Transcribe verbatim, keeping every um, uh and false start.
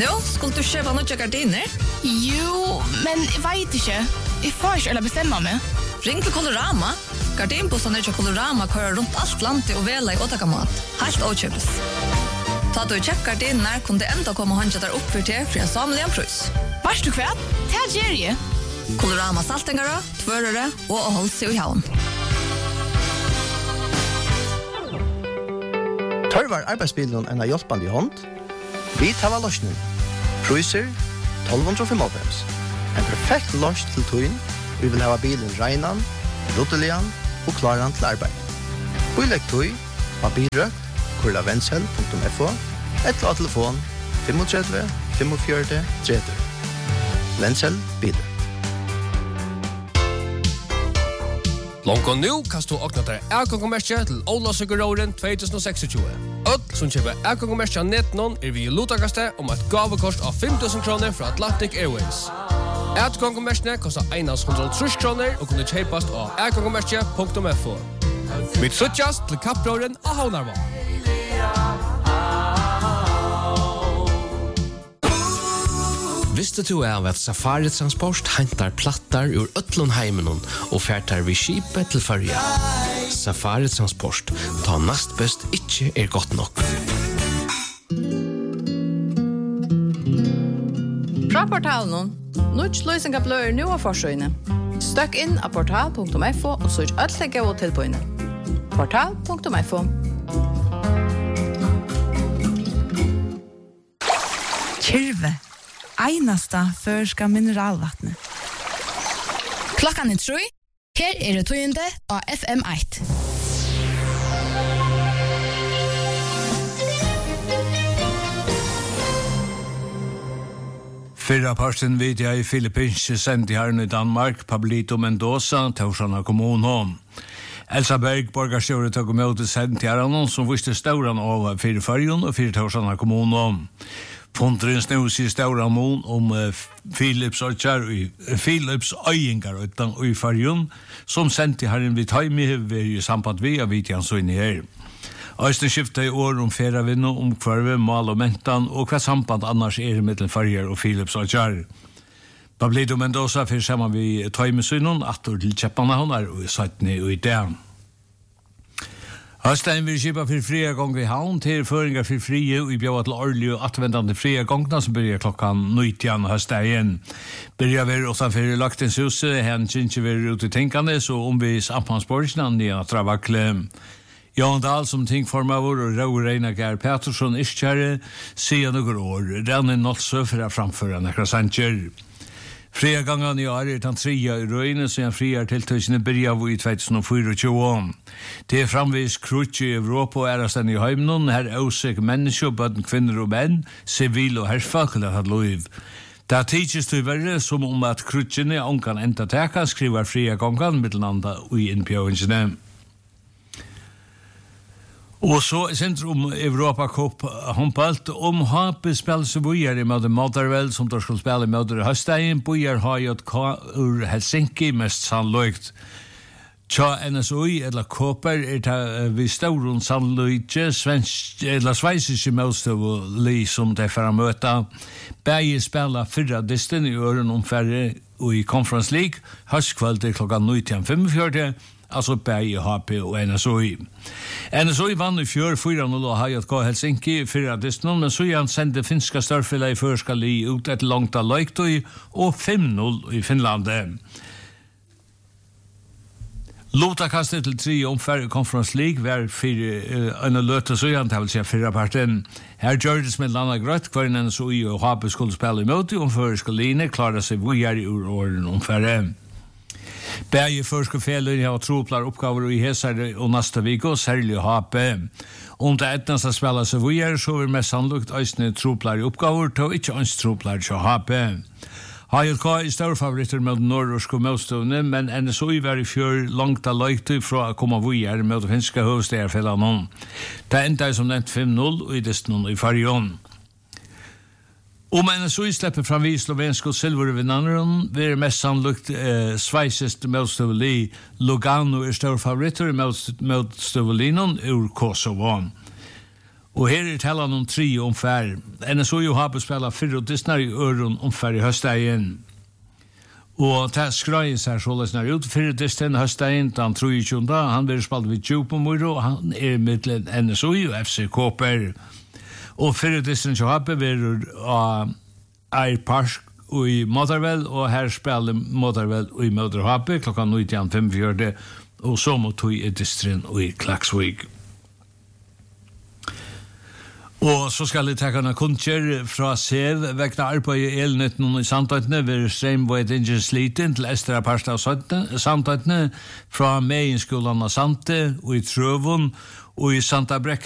Nu, skulle du köpa några gardiner? Jo, men jag vet inte. Jag får inte eller bestämma mig. Ring till Colorama. Gardinbussen är till Colorama kör runt allt landet och väl i åtakamat. Helt åtköpes. Ta du check gardiner kunde ändå komma och handla där upp för till för en samlad pris. Vars du kväll? Det ger ju. Colorama saltengara, tvörare och hålls i havn. Tørvar arbeidsbilen en av hjelpende i hånd. Vi tar av løsning. Priser tolv fem. En perfekt løs til tøyen. Vi vil ha bilen regnan, ruttelian og klaran til arbeid. Bilegg tøy, papirrøk, kurla venshell punktum f o, et av telefon tre fem fem fire tre. Venshell biler. Longo nu kan du åkna der Erkongomerskja til Olavsøkeråren tjugo tjueseks. Öll som kjøper Erkongomerskja nettnon er vi i lutakaste om et gavekost av fem tusen kroner fra Atlantic Airways. Erkongomerskene kostar einans hundre og tre kroner og kunne kjøpast av erkongomerskja punktum f o. Mitt suttjast til Kappråren og Havnarvann. Visste du av at Safari Transport hentar plattar ur ötlun heimenon og færtar vi skipet til Førja? Safari Transport, ta nast best ikkje er godt nok. Fra portalen, Nuts løsning av bløyer nu av forsøyene. Støkk inn av portal punktum f o og søk alt legge og tilbøyene. portal punktum f o. Kyrve. Einasta førska mineralvattnet. Klokkan er tre. Her er det tøyende av F M eitt. Fyrra parten vid jeg i Filippinske sendte her i Danmark, Pablito Mendoza, Torsana kommune. Elsa Berg, borgarstjåre tog og møte sendte her som visste stauran av fire fargen og fire Torsana kommune. Fondren snus i stora mån om uh, Philips Øyjar og Philips Øyengar og i fargen, som sendte herren vid Taimi ved i samband vi av Vitjans og inni her. Øysten skiftet i år om feravinno, om kvarve, mal og mentan, og hva samband annars er mellom farger og Philips Øyjar. Pablito Mendoza fyrir saman vi Taimi synon, atur til kjeppana honar og sattni og i dag. Høstein vil kjipa for fria gong i havn til føringar for frie og i bjøva til årlig og atvendande fria gongna som byrjar klokkan nitton høstein. Byrjar vi utanfor Laktenshuset, hen kjinnkje vi ute i Tinkanes og omvis Ammansborgsna nere Travakle. Jan Dahl som tingformavur og Rau Reina Gær Pettersson iskjære sier noen år, renner nålsø for å framføre nekra sanger. Fria gangen i år er den trea i røyne, så han friar tiltøysene byrja i tjugo tjuefire. Det er framvis krutje i Europa og ærasten i heimnon, her ausik mennesker, bøtten kvinner og menn, sivil og herfak, eller hatt loiv. Det er tidsjes til verre som om at krutjene ongan enda teka, skriver fria gangen mittelnanda i innpjøvingsene. Og så er sentrum Europa Cup håndbalt om Hape spiller seg bojer i møte Motherwell, som der skal spille i møte Høstein. Bojer har jo et K ur Helsinki, mest sannløygt. Tja N S O I, eller Koper, er det vi stauron sannløyge, svensk, eller sveisiske møtstøvlig som det er for å møte. Begge spiller fyrre disten i øren omfærre og i Conference League, høstkveld klokka nitton femogfyrre, altså Berg, H P og N S O I. N S O I vann i fjør fire null og Hayat K Helsinki fyrre distnon, men så han sendte finska størfela i førskali ut et langt av Løyktøy og fem null i Finlandet. Lotakastet til tre omfærre Conference League var fire en løte så han, det vil si fyrre parten. Her gjør det med landa grøtt, hver N S O I og H P skulle spille i møte, om førskaline klarer seg vujer i åren omfærre. Begge første felur har troplar oppgaver i Hesar og neste vik og særlig H P. Om det etnast å spille seg vujer, så vil mest sannlukt eisne troplar i oppgaver, til ikke ans troplar til H P. H J K er større favoritter med norrøske møtstående, men N S O I var i fjør langt av løyktøy fra å komme vujer med det finske hovedstederfellan. Det enda som nevnt fem null og i desten i fargen. Om N S O I slipper fram vi slovensk og silvervinnaren, vi er mest sannlukt eh, sveisest møtstøveli. Lugano er større favoritter i møtstøvelinon ur Kosovo. Og her er tallet om tre omfær. N S O har spelat fyra och distnar i öron omfär i höstdagen. Og ta skrøys her så løsner ut fyra distan höstdagen, han tror ikke om da, han blir spalt vid Djupomoro, og han er mittlen N S O og F C Kåper. Og fyra distan så har vi av Air Park i Motherwell, og her spiller Motherwell i Motherhappe klokka nitton femogfjøruti, og så mot tog i distrin i Klaksvik. Og så skal jeg ta en kunnskjer fra Sev, vekna arbeid i elnøtten i Sandtøytene, ved Streamway Dinges Sliten til Estra Parsta av Sandtøytene, fra Meinskolan av Sante, og i Trøvun, og i Santa Brekka.